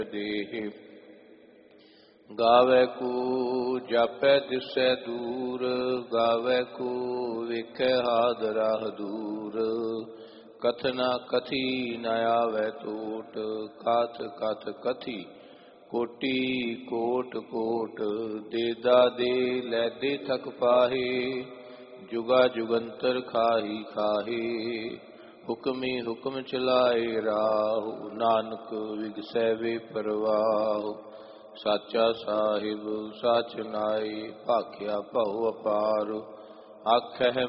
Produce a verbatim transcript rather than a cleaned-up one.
ਦੇਹ। ਗਾਵੈ ਕੋ ਜਾਪੈ ਦਿਸੈ ਦੂਰ, ਗਾਵੈ ਕੋ ਵੇਖੈ ਹਾਦ ਰਾਹ ਦੂਰ। ਕਥਨਾ ਕਥੀ ਨ ਆਵੈ ਟੋਟ, ਕਥ ਕਥ ਕਥੀ ਕੋਟੀ ਕੋਟ ਕੋਟ। ਦੇਦਾ ਦੇ ਲੈਦੇ ਥਕ ਪਾਹੇ, ਜੁਗਾ ਜੁਗੰਤਰ ਖਾਹੀ ਖਾਹੇ। ਹੁਕਮੀ ਹੁਕਮ ਚਲਾਏ ਰਾਹੁ, ਨਾਨਕ ਵਿਗਸੈ ਵੇ ਪਰਵਾਹੁ। ਸਾਚਾ ਸਾਹਿਬ ਸਾਚ ਨਾਏ, ਭਾਖਿਆ ਭਉ ਅਪਾਰ। ਆਖਹਿ